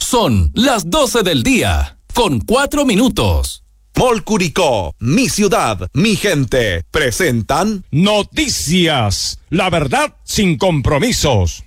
Son las 12 del día, con 4 minutos. Mall Curicó, mi ciudad, mi gente, presentan Noticias, la verdad sin compromisos.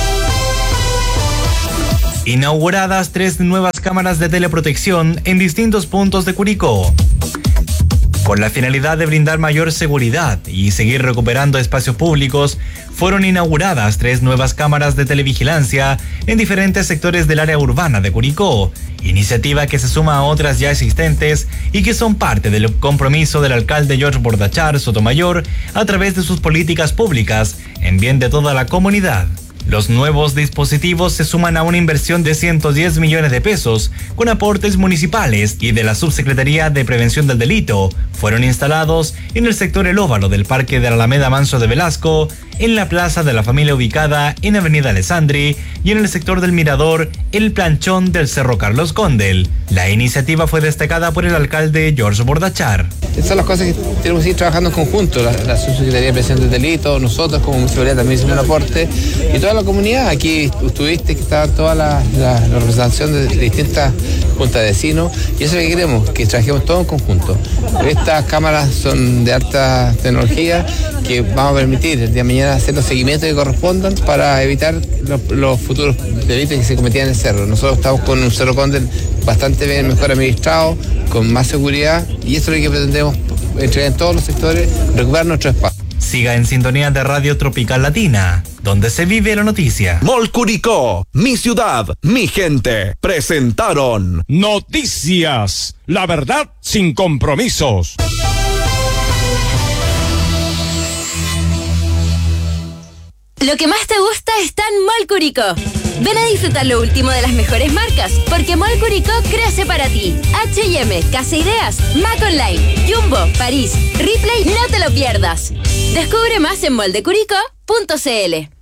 Inauguradas 3 nuevas cámaras de teleprotección en distintos puntos de Curicó. Con la finalidad de brindar mayor seguridad y seguir recuperando espacios públicos, fueron inauguradas 3 nuevas cámaras de televigilancia en diferentes sectores del área urbana de Curicó, iniciativa que se suma a otras ya existentes y que son parte del compromiso del alcalde George Bordachar Sotomayor a través de sus políticas públicas en bien de toda la comunidad. Los nuevos dispositivos se suman a una inversión de 110 millones de pesos con aportes municipales y de la Subsecretaría de Prevención del Delito. Fueron instalados en el sector El Óvalo del Parque de la Alameda Manso de Velasco, en la Plaza de la Familia ubicada en Avenida Alessandri y en el sector del Mirador, el Planchón del Cerro Carlos Condel. La iniciativa fue destacada por el alcalde George Bordachar. Esas son las cosas que tenemos que ir trabajando en conjunto, la Subsecretaría de Prevención del Delito, nosotros como municipalidad también hicimos un aporte y toda la comunidad. Aquí estuviste que estaban toda la representación de distintas juntas de vecinos y eso es lo que queremos, que trabajemos todo en conjunto. Estas cámaras son de alta tecnología que vamos a permitir el día de mañana hacer los seguimientos que correspondan para evitar los futuros delitos que se cometían en el cerro. Nosotros estamos con un Cerro Condel bastante bien, mejor administrado, con más seguridad y eso es lo que pretendemos entregar en todos los sectores, recuperar nuestro espacio. Siga en sintonía de Radio Tropical Latina, donde se vive la noticia. Mall Curicó, mi ciudad, mi gente, presentaron Noticias, la verdad sin compromisos. Lo que más te gusta está en Mall Curicó. Ven a disfrutar lo último de las mejores marcas, porque Mall Curicó crece para ti. H&M, Casa Ideas, Mac Online, Jumbo, París, Ripley, no te lo pierdas. Descubre más en moldecuricó.cl.